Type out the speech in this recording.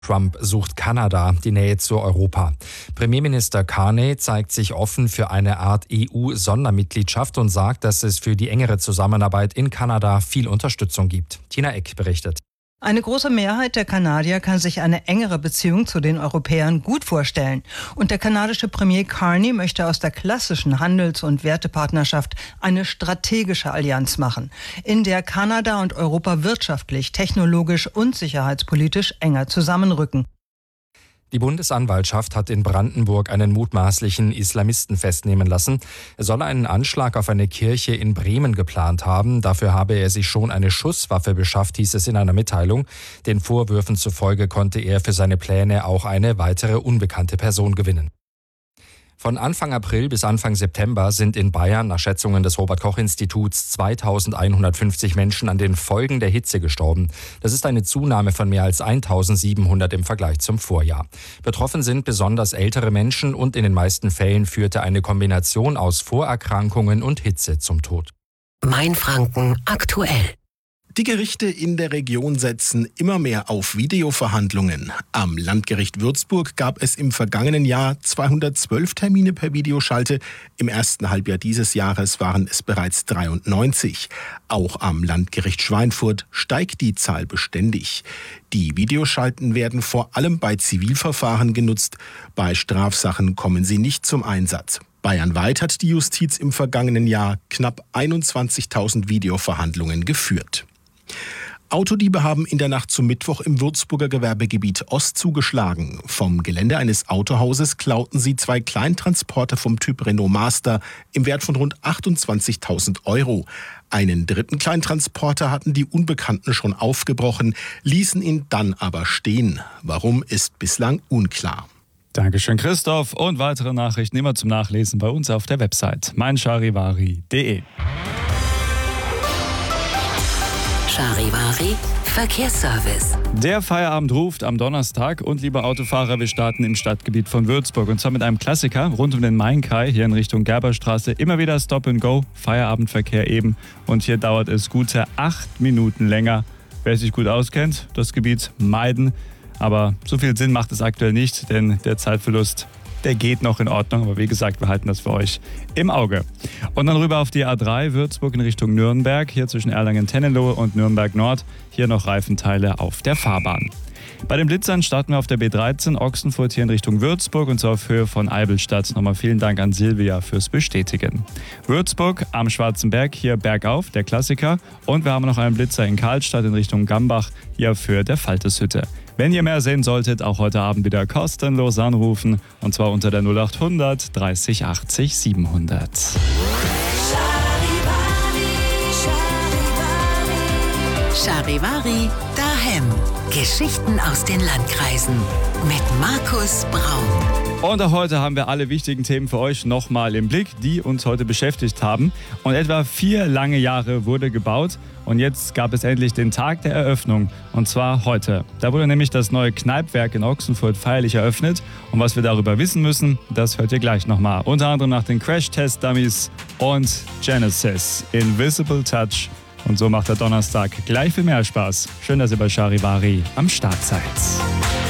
Trump sucht Kanada die Nähe zu Europa. Premierminister Carney zeigt sich offen für eine Art EU-Sondermitgliedschaft und sagt, dass es für die engere Zusammenarbeit in Kanada viel Unterstützung gibt. Tina Eck berichtet. Eine große Mehrheit der Kanadier kann sich eine engere Beziehung zu den Europäern gut vorstellen. Und der kanadische Premier Carney möchte aus der klassischen Handels- und Wertepartnerschaft eine strategische Allianz machen, in der Kanada und Europa wirtschaftlich, technologisch und sicherheitspolitisch enger zusammenrücken. Die Bundesanwaltschaft hat in Brandenburg einen mutmaßlichen Islamisten festnehmen lassen. Er soll einen Anschlag auf eine Kirche in Bremen geplant haben. Dafür habe er sich schon eine Schusswaffe beschafft, hieß es in einer Mitteilung. Den Vorwürfen zufolge konnte er für seine Pläne auch eine weitere unbekannte Person gewinnen. Von Anfang April bis Anfang September sind in Bayern nach Schätzungen des Robert-Koch-Instituts 2150 Menschen an den Folgen der Hitze gestorben. Das ist eine Zunahme von mehr als 1700 im Vergleich zum Vorjahr. Betroffen sind besonders ältere Menschen und in den meisten Fällen führte eine Kombination aus Vorerkrankungen und Hitze zum Tod. Mainfranken aktuell. Die Gerichte in der Region setzen immer mehr auf Videoverhandlungen. Am Landgericht Würzburg gab es im vergangenen Jahr 212 Termine per Videoschalte. Im ersten Halbjahr dieses Jahres waren es bereits 93. Auch am Landgericht Schweinfurt steigt die Zahl beständig. Die Videoschalten werden vor allem bei Zivilverfahren genutzt. Bei Strafsachen kommen sie nicht zum Einsatz. Bayernweit hat die Justiz im vergangenen Jahr knapp 21.000 Videoverhandlungen geführt. Autodiebe haben in der Nacht zum Mittwoch im Würzburger Gewerbegebiet Ost zugeschlagen. Vom Gelände eines Autohauses klauten sie 2 Kleintransporter vom Typ Renault Master im Wert von rund 28.000 €. Einen dritten Kleintransporter hatten die Unbekannten schon aufgebrochen, ließen ihn dann aber stehen. Warum, ist bislang unklar. Dankeschön, Christoph. Und weitere Nachrichten immer zum Nachlesen bei uns auf der Website meincharivari.de. Charivari Verkehrsservice. Der Feierabend ruft am Donnerstag und liebe Autofahrer, wir starten im Stadtgebiet von Würzburg und zwar mit einem Klassiker rund um den Mainkai hier in Richtung Gerberstraße. Immer wieder Stop and Go, Feierabendverkehr eben und hier dauert es gute 8 Minuten länger. Wer sich gut auskennt, das Gebiet meiden, aber so viel Sinn macht es aktuell nicht, denn der Zeitverlust, der geht noch in Ordnung, aber wie gesagt, wir halten das für euch im Auge. Und dann rüber auf die A3 Würzburg in Richtung Nürnberg, hier zwischen Erlangen-Tennelohe und Nürnberg Nord, hier noch Reifenteile auf der Fahrbahn. Bei den Blitzern starten wir auf der B13 Ochsenfurt hier in Richtung Würzburg und zwar auf Höhe von Eibelstadt. Nochmal vielen Dank an Silvia fürs Bestätigen. Würzburg am Schwarzen Berg, hier bergauf, der Klassiker. Und wir haben noch einen Blitzer in Karlstadt in Richtung Gambach, hier auf Höhe der Falteshütte. Wenn ihr mehr sehen solltet, auch heute Abend wieder kostenlos anrufen und zwar unter der 0800 30 80 700. Charivari daheim. Geschichten aus den Landkreisen mit Markus Braun. Und auch heute haben wir alle wichtigen Themen für euch nochmal im Blick, die uns heute beschäftigt haben. Und etwa 4 lange Jahre wurde gebaut und jetzt gab es endlich den Tag der Eröffnung und zwar heute. Da wurde nämlich das neue Kneipwerk in Ochsenfurt feierlich eröffnet und was wir darüber wissen müssen, das hört ihr gleich nochmal. Unter anderem nach den Crash-Test-Dummies und Genesis Invisible Touch. Und so macht der Donnerstag gleich viel mehr Spaß. Schön, dass ihr bei Charivari am Start seid.